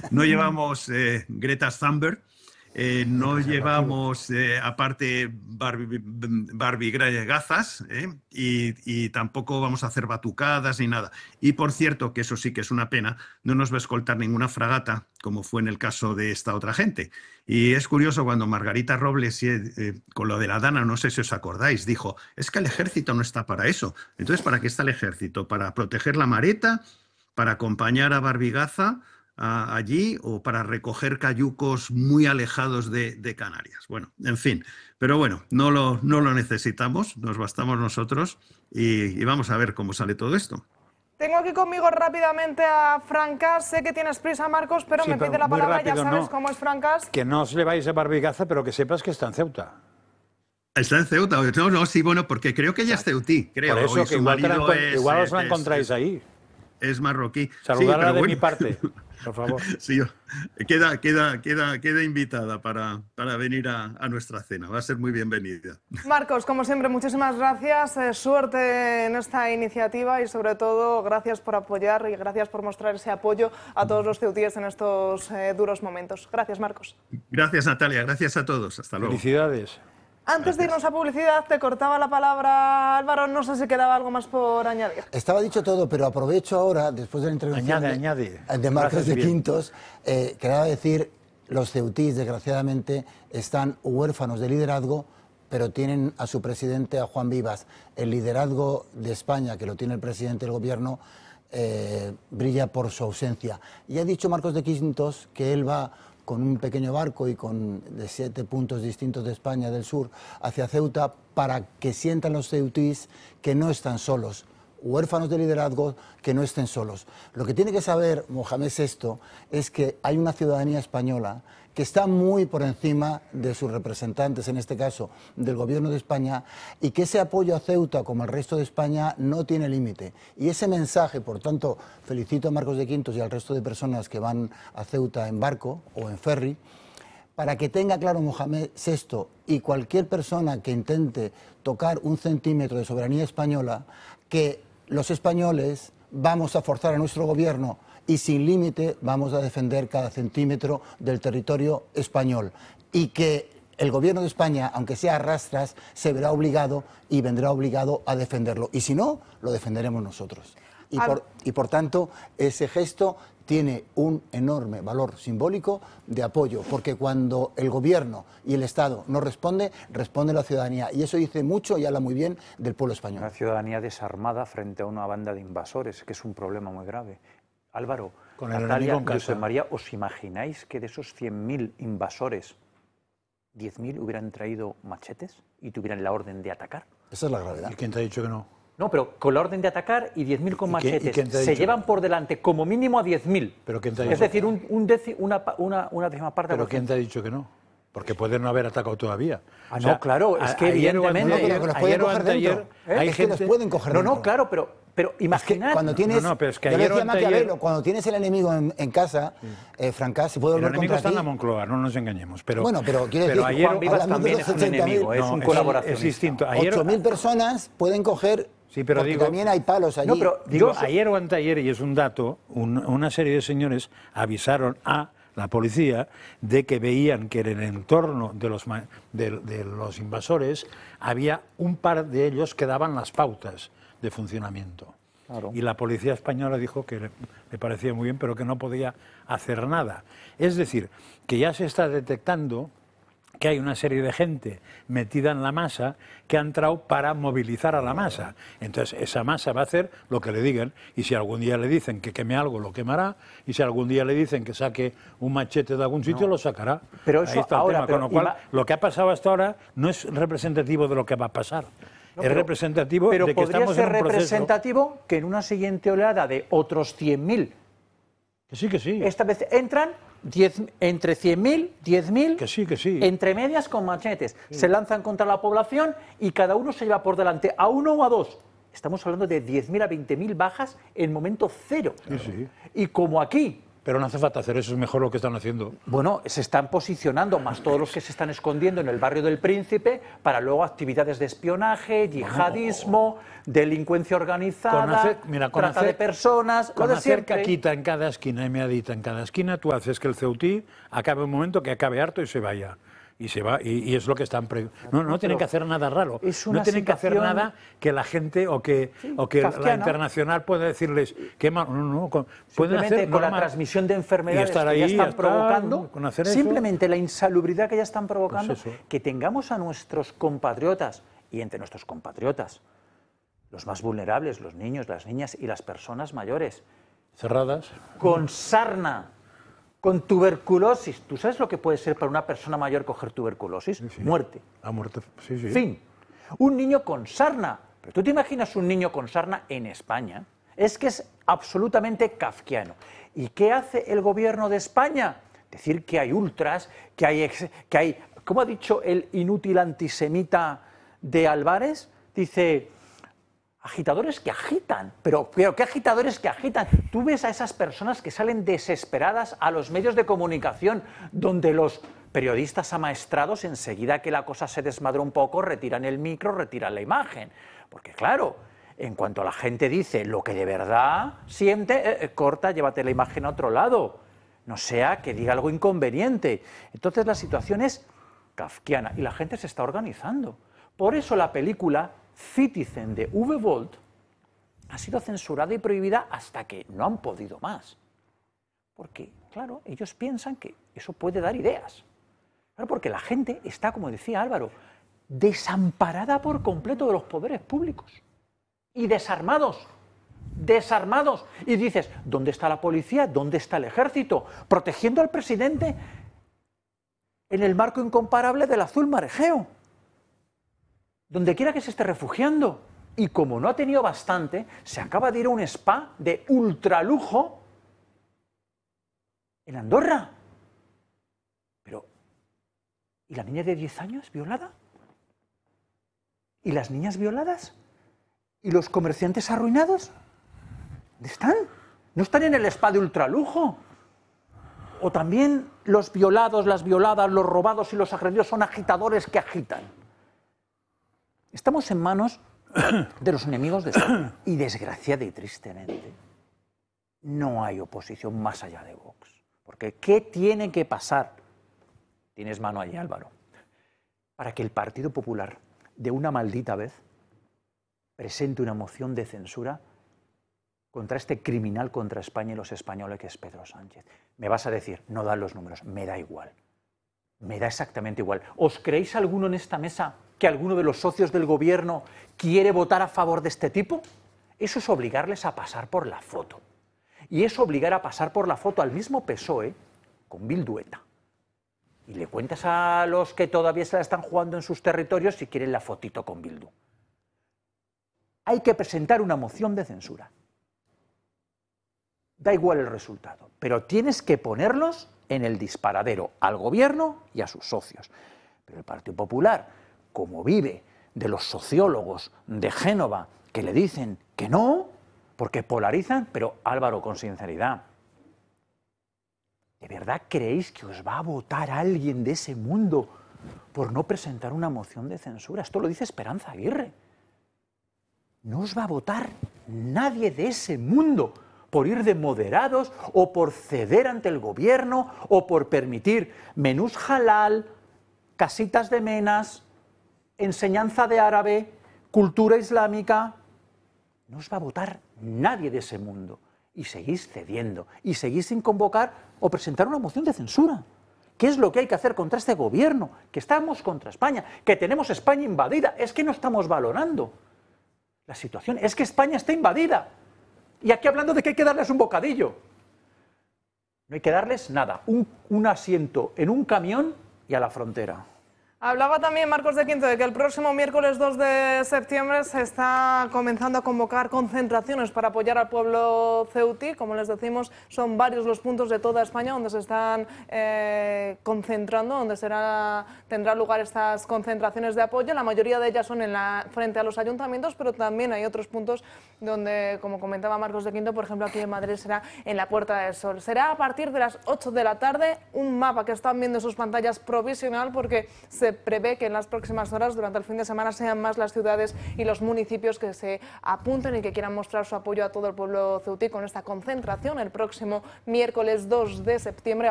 no llevamos Greta Thunberg, no llevamos, aparte, Barbie gazas, y tampoco vamos a hacer batucadas ni nada. Y por cierto, que eso sí que es una pena, no nos va a escoltar ninguna fragata, como fue en el caso de esta otra gente. Y es curioso cuando Margarita Robles, con lo de la Dana, no sé si os acordáis, dijo, es que el ejército no está para eso. Entonces, ¿para qué está el ejército? ¿Para proteger la Mareta? ¿Para acompañar a Barbie Gaza allí o para recoger cayucos muy alejados de Canarias? Bueno, en fin, pero bueno, no lo necesitamos, nos bastamos nosotros y vamos a ver cómo sale todo esto. Tengo aquí conmigo rápidamente a Francas. Sé que tienes prisa, Marcos, pero Sí, me pero pide la muy palabra, rápido, ya sabes no. cómo es Francas. Que no os le vais a Barbie Gaza, pero que sepas que está en Ceuta. Está en Ceuta. No, sí, bueno, porque creo que ella es ceutí, creo. Por eso, y que su marido igual os la encontráis ahí. Es marroquí. Saludarla sí, de bueno. mi parte, por favor. Sí, queda invitada para venir a nuestra cena. Va a ser muy bienvenida. Marcos, como siempre, muchísimas gracias. Suerte en esta iniciativa y, sobre todo, gracias por apoyar y gracias por mostrar ese apoyo a todos los ceutíes en estos duros momentos. Gracias, Marcos. Gracias, Natalia. Gracias a todos. Hasta luego. Felicidades. Antes de irnos a publicidad, te cortaba la palabra Álvaro, no sé si quedaba algo más por añadir. Estaba dicho todo, pero aprovecho ahora, después de la intervención de Marcos de Quintos, quería decir, los ceutís, desgraciadamente, están huérfanos de liderazgo, pero tienen a su presidente, a Juan Vivas. El liderazgo de España, que lo tiene el presidente del gobierno, brilla por su ausencia. Y ha dicho Marcos de Quintos que él va con un pequeño barco y de 7 puntos distintos de España del sur hacia Ceuta para que sientan los ceutís que no están solos, huérfanos de liderazgo que no estén solos. Lo que tiene que saber Mohamed VI es que hay una ciudadanía española que está muy por encima de sus representantes, en este caso del gobierno de España, y que ese apoyo a Ceuta, como al resto de España, no tiene límite. Y ese mensaje, por tanto, felicito a Marcos de Quintos y al resto de personas que van a Ceuta en barco o en ferry, para que tenga claro Mohamed VI y cualquier persona que intente tocar un centímetro de soberanía española, que los españoles vamos a forzar a nuestro gobierno y sin límite vamos a defender cada centímetro del territorio español. Y que el gobierno de España, aunque sea a rastras, se verá obligado y vendrá obligado a defenderlo. Y si no, lo defenderemos nosotros. Y por tanto, ese gesto tiene un enorme valor simbólico de apoyo, porque cuando el gobierno y el Estado no responde, responde la ciudadanía. Y eso dice mucho y habla muy bien del pueblo español. Una ciudadanía desarmada frente a una banda de invasores, que es un problema muy grave. Álvaro, Natalia, José María, ¿os imagináis que de esos 100.000 invasores, 10.000 hubieran traído machetes y tuvieran la orden de atacar? Esa es la gravedad. ¿Y quién te ha dicho que no? No, pero con la orden de atacar y 10.000 con machetes. Se llevan por delante como mínimo a 10.000. ¿Pero quién te ha dicho? Es decir, una décima parte. ¿Pero quién te ha dicho que no? Porque pueden no haber atacado todavía. Ah, no, claro, es que evidentemente... Es que los pueden coger dentro. No, claro, pero imaginar... Es que cuando tienes, pero es que yo decía Maquiavelo, cuando tienes el enemigo en casa, Francás, se puede volver contra ti. El enemigo está en la Moncloa, no nos engañemos. Pero, bueno, pero quiero decir, ayer, Juan Vivas también es un enemigo, es un colaboracionista. Es distinto. 8.000 personas pueden coger... Sí, pero porque también hay palos allí. No, pero ayer o anteayer, y es un dato, una serie de señores avisaron a la policía de que veían que en el entorno de los invasores había un par de ellos que daban las pautas de funcionamiento. Claro. Y la policía española dijo que le parecía muy bien, pero que no podía hacer nada. Es decir, que ya se está detectando que hay una serie de gente metida en la masa que ha entrado para movilizar a la masa. Entonces, esa masa va a hacer lo que le digan, y si algún día le dicen que queme algo, lo quemará, y si algún día le dicen que saque un machete de algún sitio, lo sacará. Pero eso ahí está ahora, el tema. Con lo cual, lo que ha pasado hasta ahora no es representativo de lo que va a pasar. Es representativo de que estamos en un proceso... Pero podría ser representativo que en una siguiente oleada de otros 100.000... Que sí, que sí. Esta vez entran... entre 100.000, 10.000, que sí. Entre medias con machetes, se lanzan contra la población y cada uno se lleva por delante a uno o a dos. Estamos hablando de 10.000 a 20.000 bajas en momento cero. Sí. Y como aquí Pero no hace falta hacer eso, es mejor lo que están haciendo. Bueno, se están posicionando, más todos los que se están escondiendo en el barrio del Príncipe, para luego actividades de espionaje, yihadismo, delincuencia organizada, trata de personas... Con hacer caquita en cada esquina y meadita en cada esquina, tú haces que el Ceutí acabe un momento que acabe harto y se vaya. Y se va, y es lo que están... No tienen que hacer nada raro. No tienen que hacer nada que la gente o que la internacional pueda decirles que pueden hacer con la transmisión de enfermedades que ya están provocando, simplemente la insalubridad que ya están provocando, que tengamos a nuestros compatriotas, y entre nuestros compatriotas, los más vulnerables, los niños, las niñas y las personas mayores, cerradas, con sarna, con tuberculosis. ¿Tú sabes lo que puede ser para una persona mayor coger tuberculosis? Sí. Muerte. La muerte, sí. Fin. Un niño con sarna. Pero tú te imaginas un niño con sarna en España. Es que es absolutamente kafkiano. ¿Y qué hace el gobierno de España? Decir que hay ultras, que hay, ¿cómo ha dicho el inútil antisemita de Álvarez? Dice... agitadores que agitan, pero ¿qué agitadores que agitan? Tú ves a esas personas que salen desesperadas a los medios de comunicación, donde los periodistas amaestrados, enseguida que la cosa se desmadra un poco, retiran el micro, retiran la imagen. Porque claro, en cuanto la gente dice lo que de verdad siente, corta, llévate la imagen a otro lado, no sea que diga algo inconveniente. Entonces la situación es kafkiana y la gente se está organizando. Por eso la película Citizen de Uwe Boll ha sido censurada y prohibida hasta que no han podido más. Porque, claro, ellos piensan que eso puede dar ideas. Claro, porque la gente está, como decía Álvaro, desamparada por completo de los poderes públicos. Y desarmados. Desarmados. Y dices, ¿dónde está la policía? ¿Dónde está el ejército? Protegiendo al presidente en el marco incomparable del azul marejeo. Donde quiera que se esté refugiando. Y como no ha tenido bastante, se acaba de ir a un spa de ultralujo en Andorra. Pero, ¿y la niña de 10 años violada? ¿Y las niñas violadas? ¿Y los comerciantes arruinados? ¿Dónde están? ¿No están en el spa de ultralujo? ¿O también los violados, las violadas, los robados y los agredidos son agitadores que agitan? Estamos en manos de los enemigos de España. Y desgraciada y tristemente, no hay oposición más allá de Vox. Porque ¿qué tiene que pasar? Tienes mano allí, Álvaro. Para que el Partido Popular, de una maldita vez, presente una moción de censura contra este criminal contra España y los españoles que es Pedro Sánchez. Me vas a decir, no dan los números, me da igual. Me da exactamente igual. ¿Os creéis alguno en esta mesa que alguno de los socios del gobierno quiere votar a favor de este tipo? Eso es obligarles a pasar por la foto. Y es obligar a pasar por la foto al mismo PSOE con Bildu ETA. Y le cuentas a los que todavía se la están jugando en sus territorios si quieren la fotito con Bildu. Hay que presentar una moción de censura. Da igual el resultado, pero tienes que ponerlos en el disparadero al gobierno y a sus socios. Pero el Partido Popular, como vive de los sociólogos de Génova que le dicen que no, porque polarizan, pero Álvaro, con sinceridad, ¿de verdad creéis que os va a votar alguien de ese mundo por no presentar una moción de censura? Esto lo dice Esperanza Aguirre. No os va a votar nadie de ese mundo por ir de moderados o por ceder ante el gobierno o por permitir menús halal, casitas de menas, enseñanza de árabe, cultura islámica. No os va a votar nadie de ese mundo. Y seguís cediendo, y seguís sin convocar o presentar una moción de censura. ¿Qué es lo que hay que hacer contra este gobierno? Que estamos contra España, que tenemos España invadida. Es que no estamos valorando la situación. Es que España está invadida. Y aquí hablando de que hay que darles un bocadillo. No hay que darles nada. Un asiento en un camión y a la frontera. Hablaba también Marcos de Quinto de que el próximo miércoles 2 de septiembre se está comenzando a convocar concentraciones para apoyar al pueblo ceutí. Como les decimos, son varios los puntos de toda España donde se están concentrando, donde tendrán lugar estas concentraciones de apoyo. La mayoría de ellas son frente a los ayuntamientos, pero también hay otros puntos donde, como comentaba Marcos de Quinto, por ejemplo aquí en Madrid será en la Puerta del Sol. Será a partir de las 8 de la tarde, un mapa que están viendo en sus pantallas provisional porque se prevé que en las próximas horas, durante el fin de semana, sean más las ciudades y los municipios que se apunten y que quieran mostrar su apoyo a todo el pueblo ceutí con esta concentración el próximo miércoles 2 de septiembre.